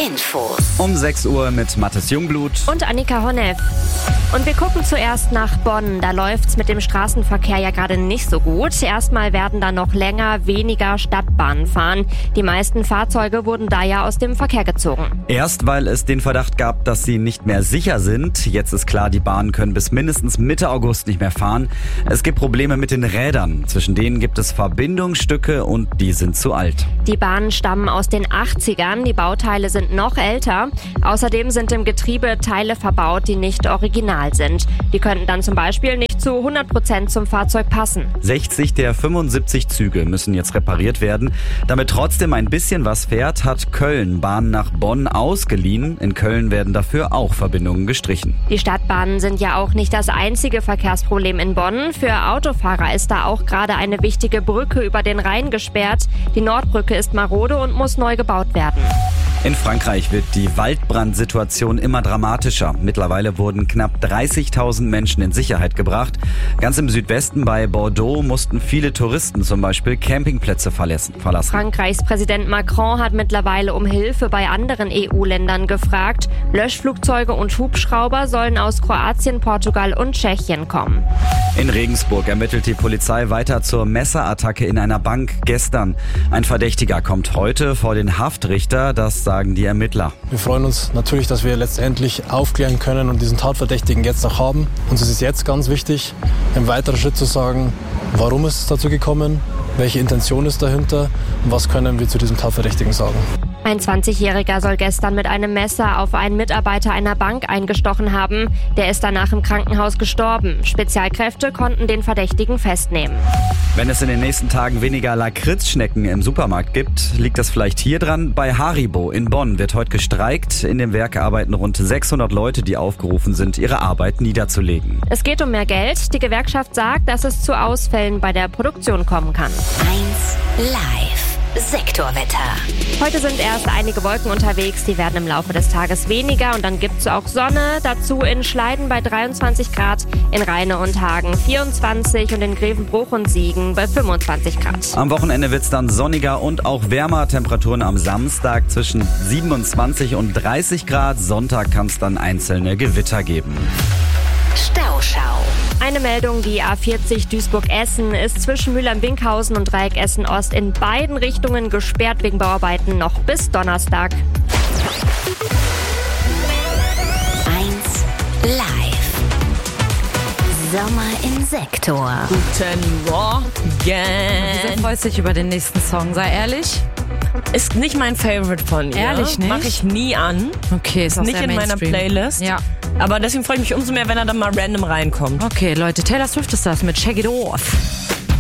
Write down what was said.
Infos. Um 6 Uhr mit Mathis Jungblut und Annika Honneff. Und wir gucken zuerst nach Bonn. Da läuft's mit dem Straßenverkehr ja gerade nicht so gut. Erstmal werden da noch länger weniger Stadtbahnen fahren. Die meisten Fahrzeuge wurden da ja aus dem Verkehr gezogen. Erst weil es den Verdacht gab, dass sie nicht mehr sicher sind. Jetzt ist klar, die Bahnen können bis mindestens Mitte August nicht mehr fahren. Es gibt Probleme mit den Rädern. Zwischen denen gibt es Verbindungsstücke und die sind zu alt. Die Bahnen stammen aus den 80ern. Die Bauteile sind noch älter. Außerdem sind im Getriebe Teile verbaut, die nicht original sind. Die könnten dann zum Beispiel nicht zu 100% zum Fahrzeug passen. 60 der 75 Züge müssen jetzt repariert werden. Damit trotzdem ein bisschen was fährt, hat Köln Bahnen nach Bonn ausgeliehen. In Köln werden dafür auch Verbindungen gestrichen. Die Stadtbahnen sind ja auch nicht das einzige Verkehrsproblem in Bonn. Für Autofahrer ist da auch gerade eine wichtige Brücke über den Rhein gesperrt. Die Nordbrücke ist marode und muss neu gebaut werden. In Frankreich wird die Waldbrandsituation immer dramatischer. Mittlerweile wurden knapp 30.000 Menschen in Sicherheit gebracht. Ganz im Südwesten bei Bordeaux mussten viele Touristen zum Beispiel Campingplätze verlassen. Frankreichs Präsident Macron hat mittlerweile um Hilfe bei anderen EU-Ländern gefragt. Löschflugzeuge und Hubschrauber sollen aus Kroatien, Portugal und Tschechien kommen. In Regensburg ermittelt die Polizei weiter zur Messerattacke in einer Bank gestern. Ein Verdächtiger kommt heute vor den Haftrichter, das sagen die Ermittler. Wir freuen uns natürlich, dass wir letztendlich aufklären können und diesen Tatverdächtigen jetzt auch haben. Uns ist es jetzt ganz wichtig, im weiteren Schritt zu sagen, warum ist es dazu gekommen, welche Intention ist dahinter und was können wir zu diesem Tatverdächtigen sagen. Ein 20-Jähriger soll gestern mit einem Messer auf einen Mitarbeiter einer Bank eingestochen haben. Der ist danach im Krankenhaus gestorben. Spezialkräfte konnten den Verdächtigen festnehmen. Wenn es in den nächsten Tagen weniger Lakritzschnecken im Supermarkt gibt, liegt das vielleicht hier dran. Bei Haribo in Bonn wird heute gestreikt. In dem Werk arbeiten rund 600 Leute, die aufgerufen sind, ihre Arbeit niederzulegen. Es geht um mehr Geld. Die Gewerkschaft sagt, dass es zu Ausfällen bei der Produktion kommen kann. 1 Live. Sektorwetter. Heute sind erst einige Wolken unterwegs, die werden im Laufe des Tages weniger und dann gibt es auch Sonne. Dazu in Schleiden bei 23 Grad, in Rheine und Hagen 24 und in Grevenbruch und Siegen bei 25 Grad. Am Wochenende wird es dann sonniger und auch wärmer. Temperaturen am Samstag zwischen 27 und 30 Grad. Sonntag kann es dann einzelne Gewitter geben. Stauschau. Eine Meldung, die A40 Duisburg-Essen ist zwischen Mülheim-Winkhausen und Dreieck Essen-Ost in beiden Richtungen gesperrt wegen Bauarbeiten noch bis Donnerstag. 1 Live. Sommer im Sektor. Guten Morgen. Wieso freust du dich über den nächsten Song? Sei ehrlich. Ist nicht mein Favorite von ihr. Ehrlich nicht? Mach ich nie an. Okay, ist auch Nicht sehr in meiner Mainstream. Playlist. Ja. Aber deswegen freue ich mich umso mehr, wenn er dann mal random reinkommt. Okay, Leute, Taylor Swift ist das mit Shake It Off.